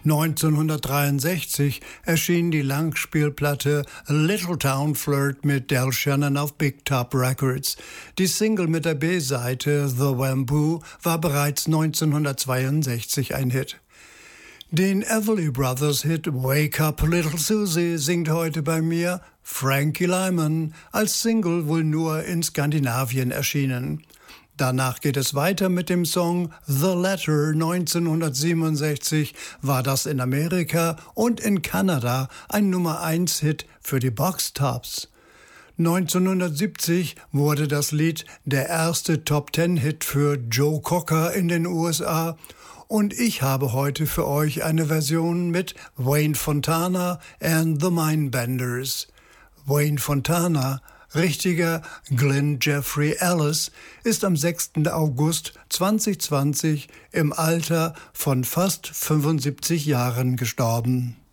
1963 erschien die Langspielplatte Little Town Flirt mit Del Shannon auf Big Top Records. Die Single mit der B-Seite The Wham-Boo war bereits 1962 ein Hit. Den Everly Brothers Hit Wake Up Little Susie singt heute bei mir Frankie Lyman, als Single wohl nur in Skandinavien erschienen. Danach geht es weiter mit dem Song The Letter. 1967 war das in Amerika und in Kanada ein Nummer-1-Hit für die Boxtops. 1970 wurde das Lied der erste Top-10-Hit für Joe Cocker in den USA. Und ich habe heute für euch eine Version mit Wayne Fontana and the Mindbenders. Wayne Fontana, richtiger Glenn Jeffrey Ellis, ist am 6. August 2020 im Alter von fast 75 Jahren gestorben.